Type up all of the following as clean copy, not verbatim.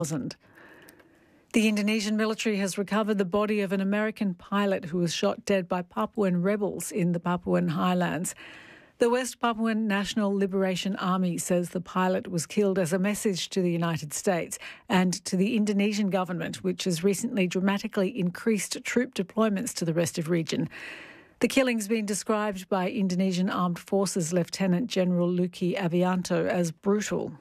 The Indonesian military has recovered the body of an American pilot who was shot dead by Papuan rebels in the Papuan highlands. The West Papuan National Liberation Army says the pilot was killed as a message to the United States and to the Indonesian government, which has recently dramatically increased troop deployments to the restive region. The killing's been described by Indonesian Armed Forces Lieutenant General Luki Avianto as brutal.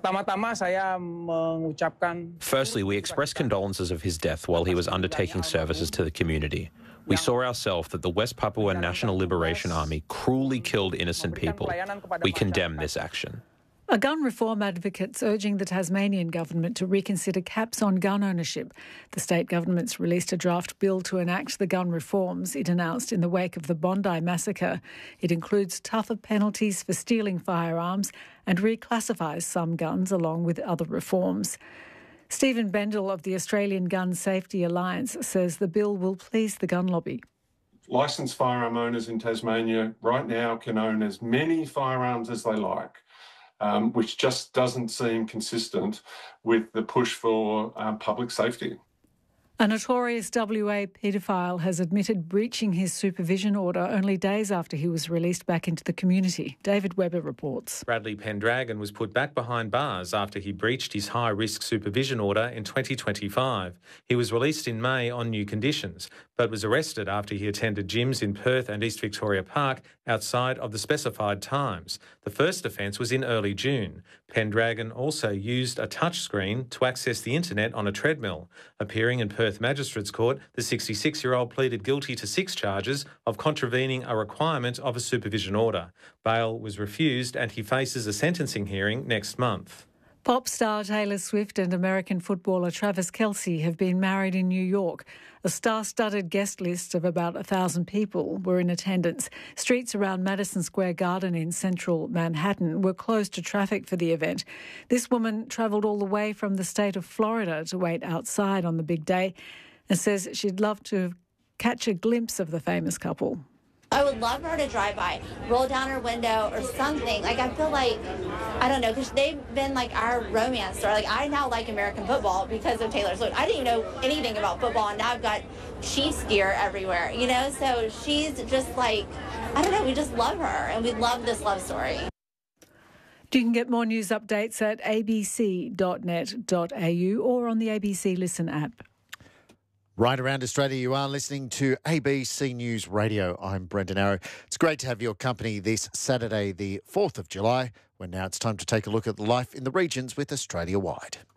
Firstly, we express condolences of his death while he was undertaking services to the community. We saw ourselves that the West Papua National Liberation Army cruelly killed innocent people. We condemn this action. A gun reform advocate's urging the Tasmanian government to reconsider caps on gun ownership. The state government's released a draft bill to enact the gun reforms it announced in the wake of the Bondi massacre. It includes tougher penalties for stealing firearms and reclassifies some guns along with other reforms. Stephen Bendel of the Australian Gun Safety Alliance says the bill will please the gun lobby. Licensed firearm owners in Tasmania right now can own as many firearms as they like. Which just doesn't seem consistent with the push for public safety. A notorious WA paedophile has admitted breaching his supervision order only days after he was released back into the community. David Webber reports. Bradley Pendragon was put back behind bars after he breached his high-risk supervision order in 2025. He was released in May on new conditions, but was arrested after he attended gyms in Perth and East Victoria Park outside of the specified times. The first offence was in early June. Pendragon also used a touchscreen to access the internet on a treadmill. Appearing in Perth Magistrates Court, the 66-year-old pleaded guilty to 6 charges of contravening a requirement of a supervision order. Bail was refused and he faces a sentencing hearing next month. Pop star Taylor Swift and American footballer Travis Kelce have been married in New York. A star-studded guest list of about 1,000 people were in attendance. Streets around Madison Square Garden in central Manhattan were closed to traffic for the event. This woman travelled all the way from the state of Florida to wait outside on the big day and says she'd love to catch a glimpse of the famous couple. I would love for her to drive by, roll down her window or something. Like, I feel like, I don't know, because they've been like our romance story. Like, I now like American football because of Taylor Swift. I didn't even know anything about football, and now I've got Chiefs gear everywhere, you know? So she's just like, I don't know, we just love her, and we love this love story. You can get more news updates at abc.net.au or on the ABC Listen app. Right around Australia, you are listening to ABC News Radio. I'm Brendan Arrow. It's great to have your company this Saturday, the 4th of July, when now it's time to take a look at life in the regions with Australia Wide.